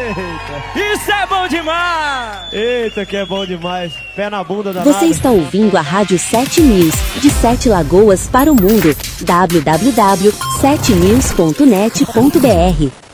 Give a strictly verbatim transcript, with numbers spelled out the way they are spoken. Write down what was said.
Eita. Isso é bom demais! Eita, que é bom demais. Pé na bunda da Você está ouvindo a Rádio sete News, de Sete Lagoas para o mundo. w w w ponto sete news ponto net ponto b r